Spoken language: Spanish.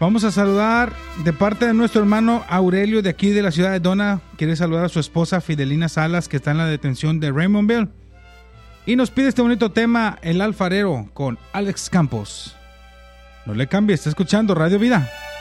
Vamos a saludar de parte de nuestro hermano Aurelio de aquí de la ciudad de Donna. Quiere saludar a su esposa Fidelina Salas, que está en la detención de Raymondville. Y nos pide este bonito tema, El Alfarero, con Alex Campos. No le cambie, está escuchando Radio Vida.